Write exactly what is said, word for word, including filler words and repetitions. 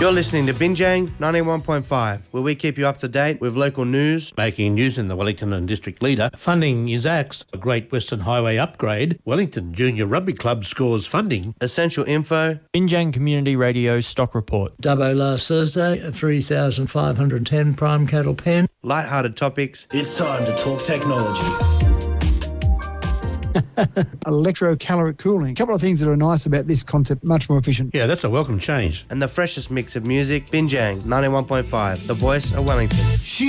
You're listening to Binjang ninety-one point five, where we keep you up to date with local news. Making news in the Wellington and District Leader. Funding is axed. A Great Western Highway upgrade. Wellington Junior Rugby Club scores funding. Essential info. Binjang Community Radio Stock Report. Dubbo last Thursday, three thousand five hundred ten prime cattle pen. Light-hearted topics. It's time to talk technology. Electrocaloric cooling. A couple of things that are nice about this concept, much more efficient. Yeah, that's a welcome change. And the freshest mix of music. Binjang ninety-one point five, the voice of Wellington. She